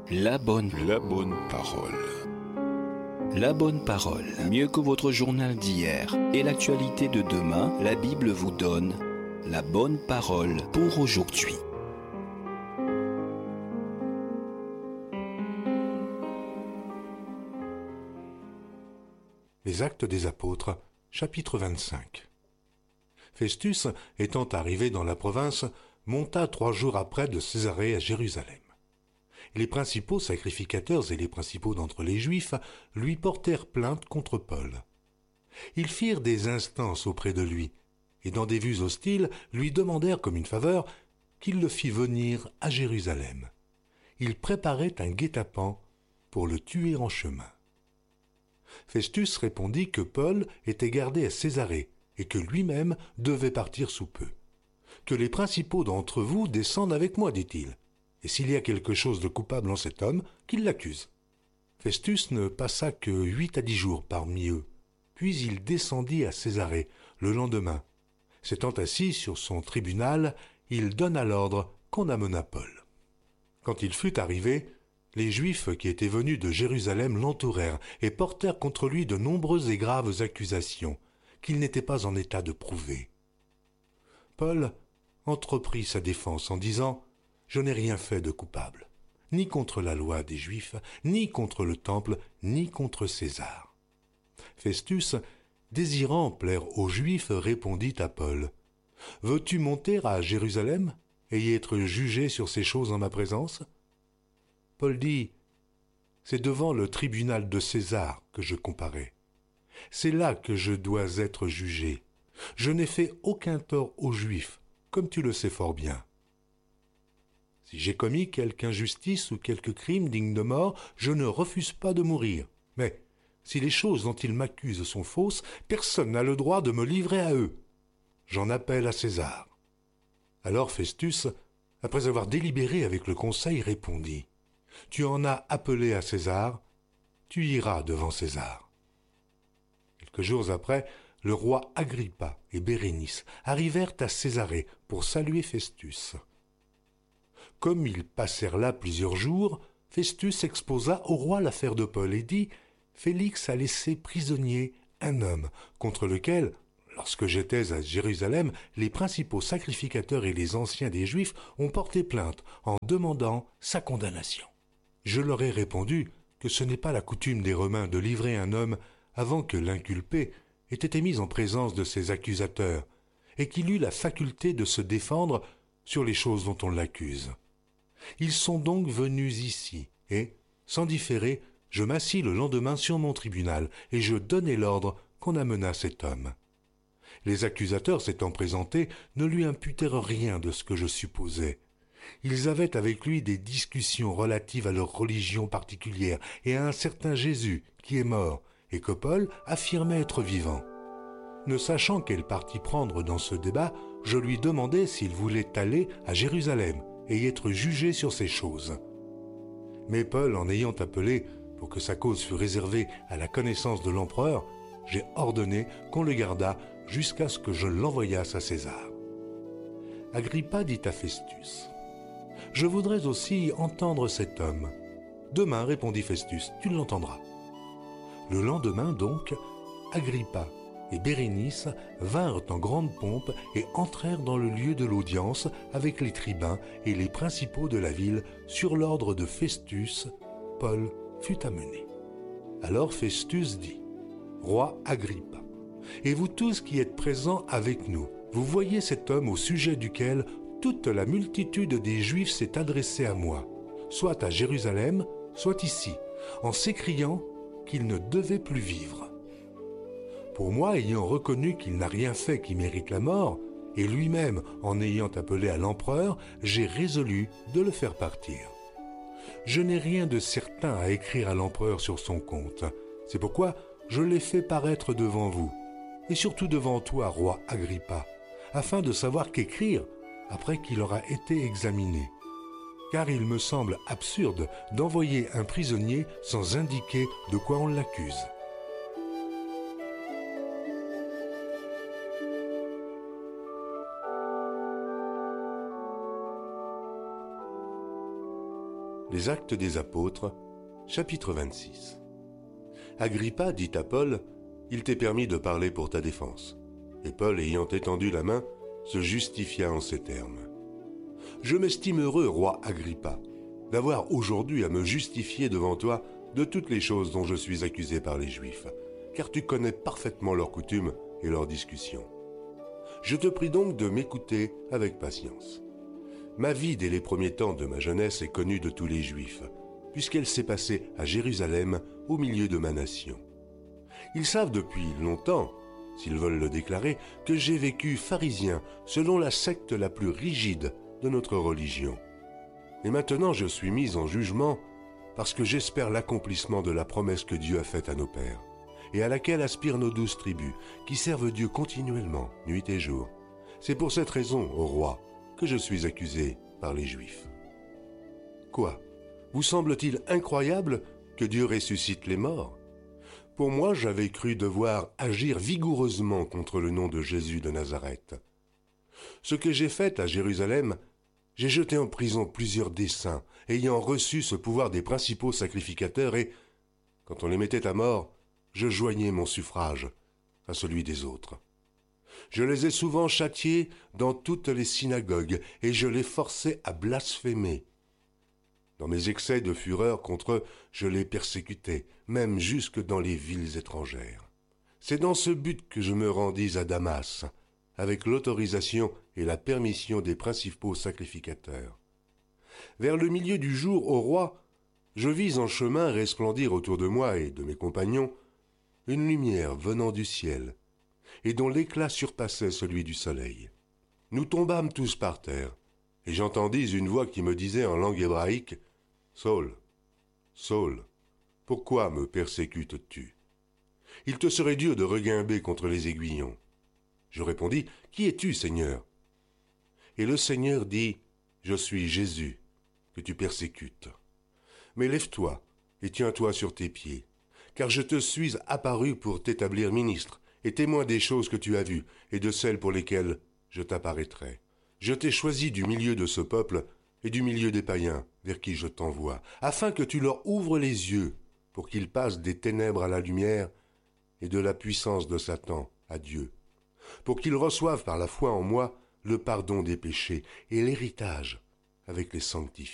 La bonne parole. La bonne parole, mieux que votre journal d'hier et l'actualité de demain, la Bible vous donne la bonne parole pour aujourd'hui. Les Actes des Apôtres, chapitre 25. Festus, étant arrivé dans la province, monta 3 jours après de Césarée à Jérusalem. Les principaux sacrificateurs et les principaux d'entre les Juifs lui portèrent plainte contre Paul. Ils firent des instances auprès de lui, et dans des vues hostiles lui demandèrent comme une faveur qu'il le fît venir à Jérusalem. Ils préparaient un guet-apens pour le tuer en chemin. Festus répondit que Paul était gardé à Césarée et que lui-même devait partir sous peu. Que les principaux d'entre vous descendent avec moi, dit-il, et s'il y a quelque chose de coupable en cet homme, qu'il l'accuse. Festus ne passa que 8 à 10 jours parmi eux, puis il descendit à Césarée le lendemain. S'étant assis sur son tribunal, il donna l'ordre qu'on amenât Paul. Quand il fut arrivé, les Juifs qui étaient venus de Jérusalem l'entourèrent et portèrent contre lui de nombreuses et graves accusations qu'il n'était pas en état de prouver. Paul entreprit sa défense en disant « Je n'ai rien fait de coupable, ni contre la loi des Juifs, ni contre le temple, ni contre César. » Festus, désirant plaire aux Juifs, répondit à Paul « Veux-tu monter à Jérusalem et y être jugé sur ces choses en ma présence ?» Paul dit « C'est devant le tribunal de César que je comparais. C'est là que je dois être jugé. Je n'ai fait aucun tort aux Juifs, comme tu le sais fort bien. Si j'ai commis quelque injustice ou quelque crime digne de mort, je ne refuse pas de mourir. Mais si les choses dont ils m'accusent sont fausses, personne n'a le droit de me livrer à eux. J'en appelle à César. » Alors Festus, après avoir délibéré avec le conseil, répondit « Tu en as appelé à César, tu iras devant César. » Quelques jours après, le roi Agrippa et Bérénice arrivèrent à Césarée pour saluer Festus. Comme ils passèrent là plusieurs jours, Festus exposa au roi l'affaire de Paul et dit « Félix a laissé prisonnier un homme contre lequel, lorsque j'étais à Jérusalem, les principaux sacrificateurs et les anciens des Juifs ont porté plainte en demandant sa condamnation. Je leur ai répondu que ce n'est pas la coutume des Romains de livrer un homme avant que l'inculpé ait été mis en présence de ses accusateurs et qu'il eût la faculté de se défendre sur les choses dont on l'accuse. Ils sont donc venus ici et, sans différer, je m'assis le lendemain sur mon tribunal et je donnai l'ordre qu'on amenât cet homme. Les accusateurs s'étant présentés ne lui imputèrent rien de ce que je supposais. Ils avaient avec lui des discussions relatives à leur religion particulière et à un certain Jésus qui est mort et que Paul affirmait être vivant. Ne sachant quel parti prendre dans ce débat, je lui demandai s'il voulait aller à Jérusalem et y être jugé sur ces choses. Mais Paul, en ayant appelé pour que sa cause fût réservée à la connaissance de l'empereur, j'ai ordonné qu'on le gardât jusqu'à ce que je l'envoyasse à César. Agrippa dit à Festus « Je voudrais aussi entendre cet homme. » « Demain, répondit Festus, tu l'entendras. » Le lendemain donc, Agrippa et Bérénice vinrent en grande pompe et entrèrent dans le lieu de l'audience avec les tribuns et les principaux de la ville. Sur l'ordre de Festus, Paul fut amené. Alors Festus dit « Roi Agrippa, et vous tous qui êtes présents avec nous, vous voyez cet homme au sujet duquel toute la multitude des Juifs s'est adressée à moi, soit à Jérusalem, soit ici, en s'écriant qu'il ne devait plus vivre. Pour moi, ayant reconnu qu'il n'a rien fait qui mérite la mort, et lui-même en ayant appelé à l'empereur, j'ai résolu de le faire partir. Je n'ai rien de certain à écrire à l'empereur sur son compte. C'est pourquoi je l'ai fait paraître devant vous, et surtout devant toi, roi Agrippa, afin de savoir qu'écrire après qu'il aura été examiné. Car il me semble absurde d'envoyer un prisonnier sans indiquer de quoi on l'accuse. Les Actes des Apôtres, chapitre 26. Agrippa dit à Paul, « Il t'est permis de parler pour ta défense. » Et Paul, ayant étendu la main, se justifia en ces termes. « Je m'estime heureux, roi Agrippa, d'avoir aujourd'hui à me justifier devant toi de toutes les choses dont je suis accusé par les Juifs, car tu connais parfaitement leurs coutumes et leurs discussions. Je te prie donc de m'écouter avec patience. Ma vie dès les premiers temps de ma jeunesse est connue de tous les Juifs, puisqu'elle s'est passée à Jérusalem au milieu de ma nation. Ils savent depuis longtemps, s'ils veulent le déclarer, que j'ai vécu pharisien selon la secte la plus rigide de notre religion. Et maintenant je suis mis en jugement parce que j'espère l'accomplissement de la promesse que Dieu a faite à nos pères, et à laquelle aspirent nos 12 tribus, qui servent Dieu continuellement, nuit et jour. C'est pour cette raison, ô roi, que je suis accusé par les Juifs. Quoi ? Vous semble-t-il incroyable que Dieu ressuscite les morts ? Pour moi, j'avais cru devoir agir vigoureusement contre le nom de Jésus de Nazareth. Ce que j'ai fait à Jérusalem, j'ai jeté en prison plusieurs des saints, ayant reçu ce pouvoir des principaux sacrificateurs, et, quand on les mettait à mort, je joignais mon suffrage à celui des autres. Je les ai souvent châtiés dans toutes les synagogues, et je les forçais à blasphémer. Dans mes excès de fureur contre eux, je les persécutais, même jusque dans les villes étrangères. C'est dans ce but que je me rendis à Damas, avec l'autorisation et la permission des principaux sacrificateurs. Vers le milieu du jour, ô roi, je vis en chemin resplendir autour de moi et de mes compagnons une lumière venant du ciel, et dont l'éclat surpassait celui du soleil. Nous tombâmes tous par terre, et j'entendis une voix qui me disait en langue hébraïque, « Saul, Saul, pourquoi me persécutes-tu ? Il te serait dur de reguimber contre les aiguillons. » Je répondis, « Qui es-tu, Seigneur ?» Et le Seigneur dit, « Je suis Jésus, que tu persécutes. Mais lève-toi et tiens-toi sur tes pieds, car je te suis apparu pour t'établir ministre et témoin des choses que tu as vues et de celles pour lesquelles je t'apparaîtrai. Je t'ai choisi du milieu de ce peuple et du milieu des païens vers qui je t'envoie, afin que tu leur ouvres les yeux pour qu'ils passent des ténèbres à la lumière et de la puissance de Satan à Dieu, pour qu'ils reçoivent par la foi en moi le pardon des péchés et l'héritage avec les sanctifiés.